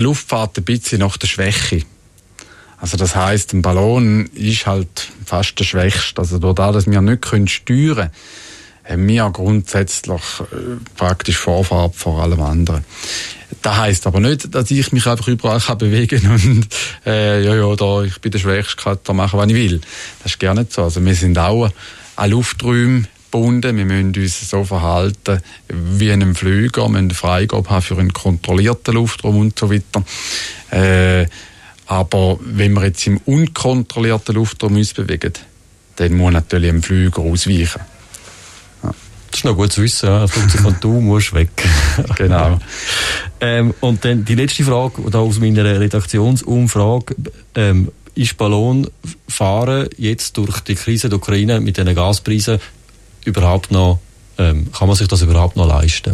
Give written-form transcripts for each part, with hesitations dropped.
Luftfahrt ein bisschen nach der Schwäche. Also das heisst, ein Ballon ist halt fast der Schwächste. Also durch das, dass wir nicht steuern können, haben wir grundsätzlich praktisch Vorfahrt vor allem anderen. Das heisst aber nicht, dass ich mich einfach überall bewegen kann und ich bin der Schwächste, kann da machen, was ich will. Das ist gar nicht so. Also wir sind auch an Lufträumen gebunden. Wir müssen uns so verhalten wie einem Flüger. Wir müssen eine Freigabe haben für einen kontrollierten Luftraum und so weiter. Aber wenn wir jetzt im unkontrollierten Luftraum uns bewegen, dann muss natürlich ein Flüger ausweichen. Ja. Das ist noch gut zu wissen, ja. Du musst weg. Genau. Und dann die letzte Frage da aus meiner Redaktionsumfrage. Ist Ballonfahren jetzt durch die Krise der Ukraine mit den Gaspreisen überhaupt noch, kann man sich das überhaupt noch leisten?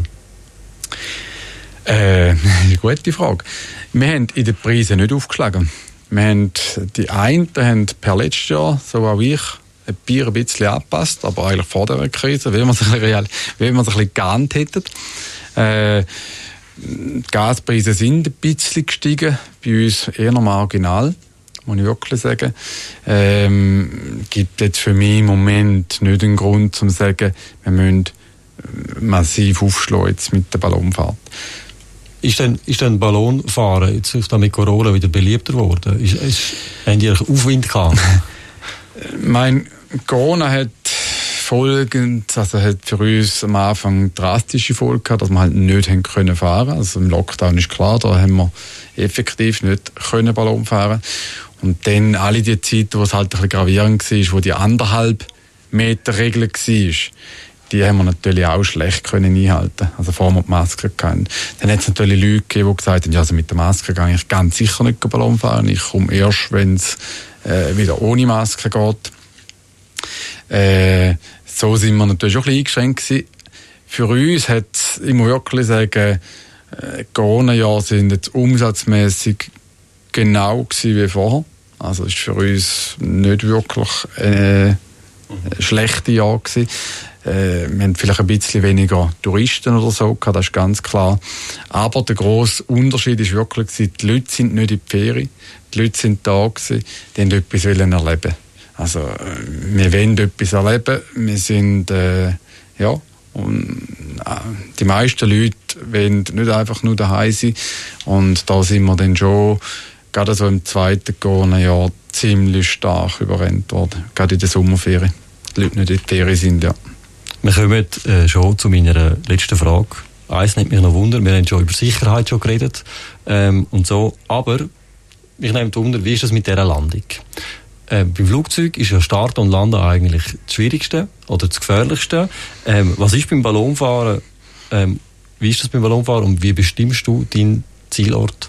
Eine gute Frage. Wir haben in den Preisen nicht aufgeschlagen. Die einen haben per letztes Jahr, so auch ich, ein bisschen angepasst, aber eigentlich vor der Krise, wie wir es ein bisschen geahnt hätten. Die Gaspreise sind ein bisschen gestiegen, bei uns eher marginal, muss ich wirklich sagen. Gibt jetzt für mich im Moment nicht einen Grund, um zu sagen, wir müssen massiv aufschlagen jetzt mit der Ballonfahrt. Ist denn Ballonfahren jetzt mit Corona wieder beliebter geworden? Haben die Aufwind gehabt? Corona hat hat für uns am Anfang drastische Folgen gehabt, dass wir halt nicht haben können fahren. Also im Lockdown ist klar, da haben wir effektiv nicht können Ballon fahren. Und dann alle die Zeiten, wo es halt ein bisschen gravierend war, wo die 1,5 Meter Regel war, die haben wir natürlich auch schlecht können einhalten. Also vor wir die Maske hatten. Dann hat es natürlich Leute gegeben, die gesagt haben, ja, also mit der Maske gehe ich ganz sicher nicht Ballon fahren. Ich komme erst, wenn es wieder ohne Maske geht. So sind wir natürlich auch ein bisschen eingeschränkt gewesen. Für uns hat, ich muss wirklich sagen, Corona-Jahre sind jetzt umsatzmässig genau gewesen wie vorher. Also ist für uns nicht wirklich schlechte Jahre gewesen. Wir haben vielleicht ein bisschen weniger Touristen oder so gehabt, das ist ganz klar. Aber der grosse Unterschied ist wirklich, die Leute sind nicht in die Ferien, die Leute sind da gewesen, die haben etwas erleben. Also, wir wollen etwas erleben, wir sind, und die meisten Leute wollen nicht einfach nur daheim sein. Und da sind wir dann schon, gerade so im zweiten Corona-Jahr, ziemlich stark überrennt worden. Gerade in der Sommerferien. Die Leute nicht in der Ferien sind, ja. Wir kommen schon zu meiner letzten Frage. Eins nimmt mich noch Wunder, wir haben schon über Sicherheit geredet und so, aber mich nimmt Wunder, wie ist das mit dieser Landung? Beim Flugzeug ist ja Start und Landen eigentlich das Schwierigste oder das Gefährlichste. Was ist beim Ballonfahren? Wie ist das beim Ballonfahren und wie bestimmst du deinen Zielort?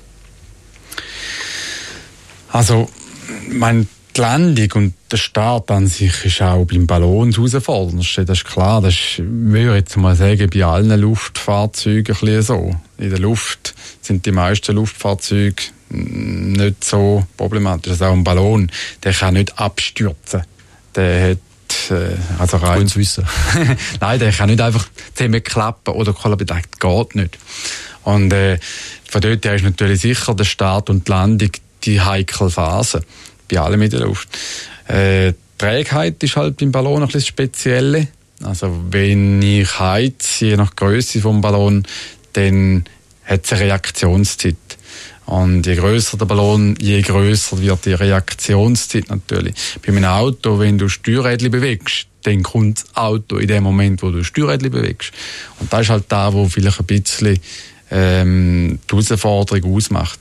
Also, die Landung und der Start an sich ist auch beim Ballon das Herausforderndste. Das ist klar, das würde ich jetzt mal sagen, bei allen Luftfahrzeugen ein bisschen so. In der Luft sind die meisten Luftfahrzeuge nicht so problematisch. Also auch ein Ballon, der kann nicht abstürzen. Der hat rein zu wissen. Nein, der kann nicht einfach zusammenklappen oder kollabieren. Das geht nicht. Und von dort her ist natürlich sicher der Start und die Landung die heikle Phase. Bei allem in der Luft. Die Trägheit ist halt beim Ballon ein bisschen spezielle. Also wenn ich heize, je nach Größe vom Ballon, dann hat es eine Reaktionszeit. Und je grösser der Ballon, je grösser wird die Reaktionszeit natürlich. Bei einem Auto, wenn du Steuerrädchen bewegst, dann kommt das Auto in dem Moment, wo du Steuerrädchen bewegst. Und das ist halt da, wo vielleicht ein bisschen die Herausforderung ausmacht.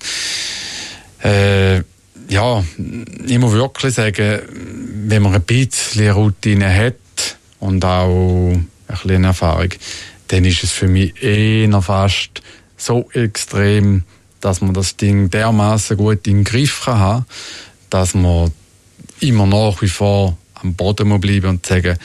Ja, ich muss wirklich sagen, wenn man ein bisschen Routine hat und auch ein bisschen Erfahrung, dann ist es für mich eher fast so extrem, dass man das Ding dermaßen gut im Griff kann haben, dass man immer nach wie vor am Boden muss bleiben und sagen,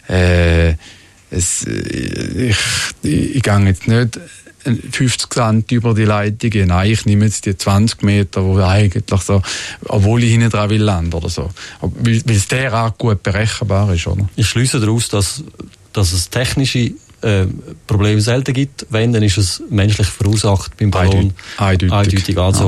ich gehe jetzt nicht 50 Cent über die Leitung, nein, ich nehme jetzt die 20 Meter, wo eigentlich so, obwohl ich hinten dran will landen oder so. Weil es derart gut berechenbar ist, oder? Ich schliesse daraus, dass es technische Probleme selten gibt. Wenn, dann ist es menschlich verursacht beim Ballon. Eindeutig. Also